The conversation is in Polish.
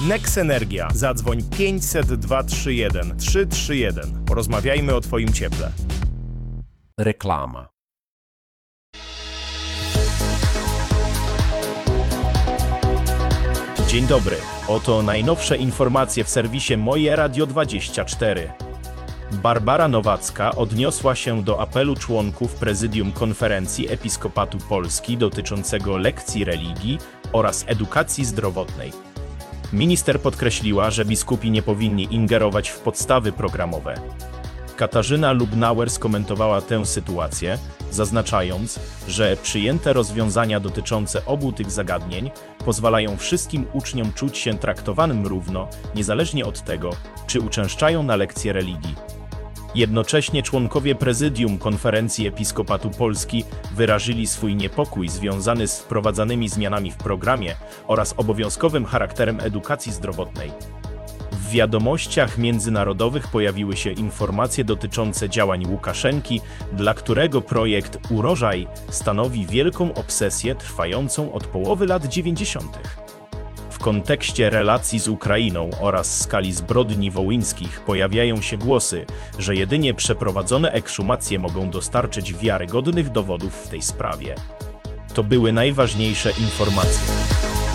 Nex Energia. Zadzwoń 500 231 331. Porozmawiajmy o Twoim cieple. Reklama. Dzień dobry. Oto najnowsze informacje w serwisie Moje Radio 24. Barbara Nowacka odniosła się do apelu członków Prezydium Konferencji Episkopatu Polski dotyczącego lekcji religii oraz edukacji zdrowotnej. Minister podkreśliła, że biskupi nie powinni ingerować w podstawy programowe. Katarzyna Lubnauer skomentowała tę sytuację, zaznaczając, że przyjęte rozwiązania dotyczące obu tych zagadnień pozwalają wszystkim uczniom czuć się traktowanym równo, niezależnie od tego, czy uczęszczają na lekcje religii. Jednocześnie członkowie Prezydium Konferencji Episkopatu Polski wyrazili swój niepokój związany z wprowadzanymi zmianami w programie oraz obowiązkowym charakterem edukacji zdrowotnej. W wiadomościach międzynarodowych pojawiły się informacje dotyczące działań Łukaszenki, dla którego projekt Urożaj stanowi wielką obsesję trwającą od połowy lat 90. W kontekście relacji z Ukrainą oraz skali zbrodni wołyńskich pojawiają się głosy, że jedynie przeprowadzone ekshumacje mogą dostarczyć wiarygodnych dowodów w tej sprawie. To były najważniejsze informacje.